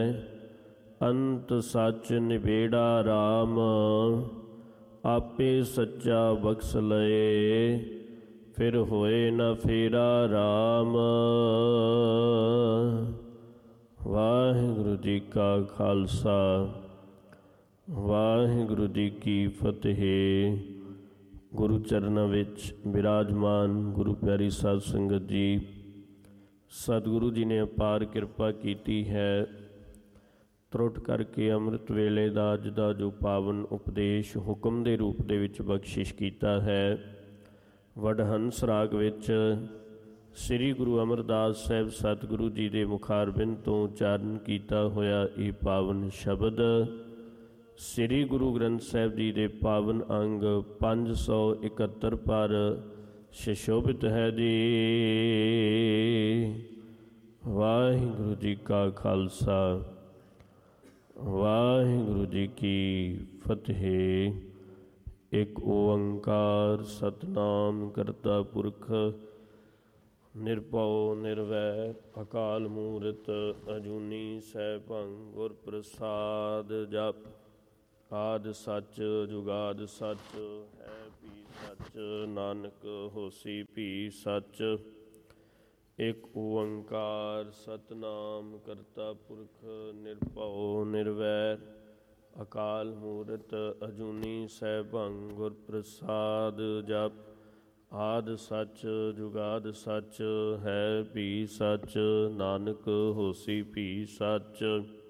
ਅੰਤ ਸੱਚ ਨਿਬੇੜਾ ਰਾਮ, ਆਪੇ ਸੱਚਾ ਬਖਸ਼ ਲਏ। ਫਿਰ ਹੋਏ ਨ ਫੇਰਾ ਰਾਮ। ਵਾਹਿਗੁਰੂ ਜੀ ਕਾ ਖਾਲਸਾ, ਵਾਹਿਗੁਰੂ ਜੀ ਕੀ ਫਤਿਹ। ਗੁਰੂ ਚਰਨਾਂ ਵਿੱਚ ਬਿਰਾਜਮਾਨ ਗੁਰੂ ਪਿਆਰੀ ਸਾਧ ਸੰਗਤ ਜੀ, ਸਤਿਗੁਰੂ ਜੀ ਨੇ ਅਪਾਰ ਕਿਰਪਾ ਕੀਤੀ ਹੈ। ਤਰੁੱਟ ਕਰਕੇ ਅੰਮ੍ਰਿਤ ਵੇਲੇ ਦਾ ਅੱਜ ਦਾ ਜੋ ਪਾਵਨ ਉਪਦੇਸ਼ ਹੁਕਮ ਦੇ ਰੂਪ ਦੇ ਵਿੱਚ ਬਖਸ਼ਿਸ਼ ਕੀਤਾ ਹੈ, ਵਡਹੰਸ ਰਾਗ ਵਿੱਚ ਸ੍ਰੀ ਗੁਰੂ ਅਮਰਦਾਸ ਸਾਹਿਬ ਸਤਿਗੁਰੂ ਜੀ ਦੇ ਮੁਖਾਰਬਿੰਦ ਤੋਂ ਉਚਾਰਨ ਕੀਤਾ ਹੋਇਆ ਇਹ ਪਾਵਨ ਸ਼ਬਦ ਸ੍ਰੀ ਗੁਰੂ ਗ੍ਰੰਥ ਸਾਹਿਬ ਜੀ ਦੇ ਪਾਵਨ ਅੰਗ 571 ਪਰ ਸੁਸ਼ੋਭਿਤ ਹੈ ਜੀ। ਵਾਹਿਗੁਰੂ ਜੀ ਕਾ ਖਾਲਸਾ, ਵਾਹਿਗੁਰੂ ਜੀ ਕੀ ਫਤਿਹ। ਇੱਕ ਓੰਕਾਰ ਸਤਿਨਾਮ ਕਰਤਾ ਪੁਰਖ, ਨਿਰਭਉ ਨਿਰਵੈਰ ਅਕਾਲ ਮੂਰਤ, ਅਜੂਨੀ ਸੈਭੰ ਗੁਰ ਪ੍ਰਸਾਦ। ਜਪ ਆਦਿ ਸੱਚ ਜੁਗਾਦ ਸੱਚ, ਹੈ ਵੀ ਸੱਚ ਨਾਨਕ ਹੋਸੀ ਵੀ ਸੱਚ। ਇੱਕ ਓੰਕਾਰ ਸਤਿਨਾਮ ਕਰਤਾ ਪੁਰਖ, ਨਿਰਭਉ ਨਿਰਵੈਰ ਅਕਾਲ ਮੂਰਤ, ਅਜੂਨੀ ਸੈਭੰ ਗੁਰ ਪ੍ਰਸਾਦ। ਜਪ ਆਦਿ ਸੱਚ ਜੁਗਾਦ ਸੱਚ, ਹੈ ਵੀ ਸੱਚ ਨਾਨਕ ਹੋਸੀ ਵੀ ਸੱਚ।